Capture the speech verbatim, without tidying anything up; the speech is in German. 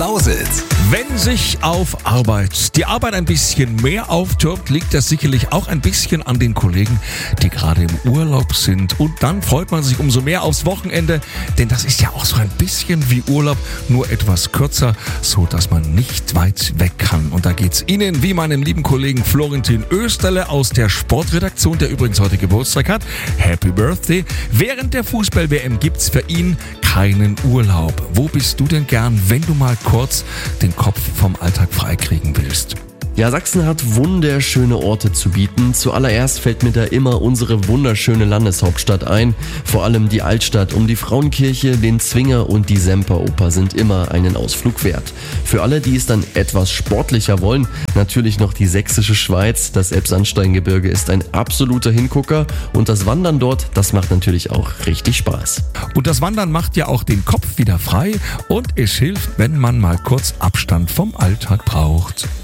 Lausitz. Wenn sich auf Arbeit die Arbeit ein bisschen mehr auftürmt, liegt das sicherlich auch ein bisschen an den Kollegen, die gerade im Urlaub sind. Und dann freut man sich umso mehr aufs Wochenende, denn das ist ja auch so ein bisschen wie Urlaub, nur etwas kürzer, so dass man nicht weit weg kann. Und da geht's Ihnen wie meinem lieben Kollegen Florentin Österle aus der Sportredaktion, der übrigens heute Geburtstag hat. Happy Birthday! Während der Fußball-W M gibt's für ihn keinen Urlaub. Wo bist du denn gern, wenn du mal kurz den Kopf vom Alltag freikriegen willst? Ja, Sachsen hat wunderschöne Orte zu bieten. Zuallererst fällt mir da immer unsere wunderschöne Landeshauptstadt ein. Vor allem die Altstadt um die Frauenkirche, den Zwinger und die Semperoper sind immer einen Ausflug wert. Für alle, die es dann etwas sportlicher wollen, natürlich noch die sächsische Schweiz. Das Elbsandsteingebirge ist ein absoluter Hingucker und das Wandern dort, das macht natürlich auch richtig Spaß. Und das Wandern macht ja auch den Kopf wieder frei und es hilft, wenn man mal kurz Abstand vom Alltag braucht.